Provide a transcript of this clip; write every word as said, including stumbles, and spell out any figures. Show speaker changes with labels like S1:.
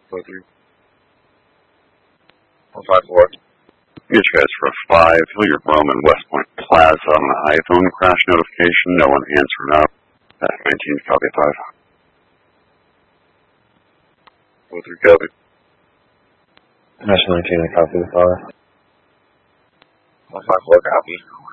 S1: Four three. Four five four.
S2: Get you guys for a five. Hilliard Roman, West Point Plaza on the iPhone crash notification. No one answering up. That's nineteen, copy five.
S1: Four three, copy.
S3: Nash nineteen, I copy the five.
S1: Four five four, copy.